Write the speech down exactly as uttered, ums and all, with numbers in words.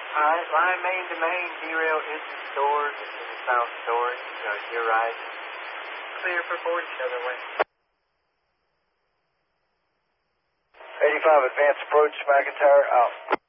Alright, line main to main, derail is stored in the south storage. Uh, you're right. Clear for forty, other way. eighty-five, advance approach, McIntyre, out.